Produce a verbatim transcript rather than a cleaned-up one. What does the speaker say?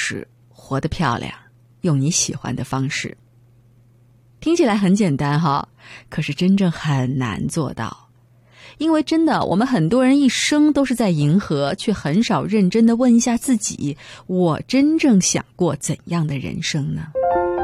就是活得漂亮，用你喜欢的方式。听起来很简单哈，可是真正很难做到。因为真的，我们很多人一生都是在迎合，却很少认真地问一下自己，我真正想过怎样的人生呢？